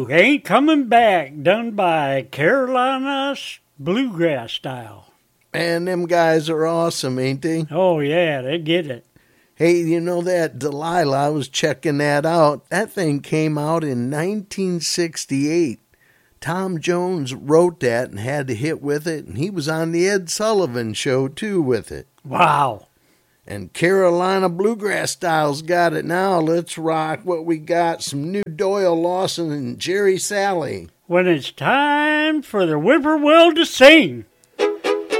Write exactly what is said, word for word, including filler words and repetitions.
Ooh, Ain't Coming Back, done by Carolina Bluegrass Style. Man, them guys are awesome, ain't they? Oh, yeah, they get it. Hey, you know that Delilah, I was checking that out. That thing came out in nineteen sixty-eight. Tom Jones wrote that and had to hit with it, and he was on the Ed Sullivan Show, too, with it. Wow. And Carolina Bluegrass Style's got it now. Let's rock what we got. Some new Doyle Lawson and Jerry Salley. When it's time for the whippoorwill to sing.